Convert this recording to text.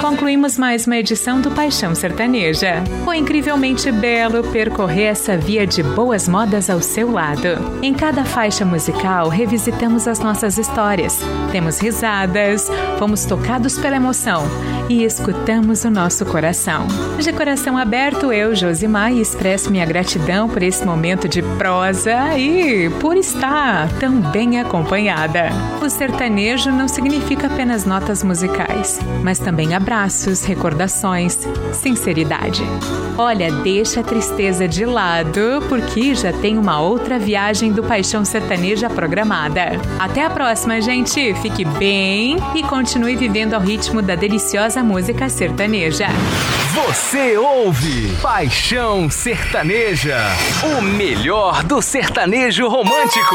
concluímos mais uma edição do Paixão Sertaneja. Foi incrivelmente belo percorrer essa via de boas modas ao seu lado. Em cada faixa musical, revisitamos as nossas histórias, temos risadas, fomos tocados pela emoção e escutamos o nosso coração. De coração aberto, eu, Josimar, expresso minha gratidão por esse momento de prosa e por estar tão bem acompanhada. O sertanejo não significa apenas notas musicais, mas também abraços, recordações, sinceridade. Olha, deixa a tristeza de lado, porque já tem uma outra viagem do Paixão Sertaneja programada. Até a próxima, gente! Fique bem e continue vivendo ao ritmo da deliciosa música sertaneja. Você ouve Paixão Sertaneja, o melhor do sertanejo romântico.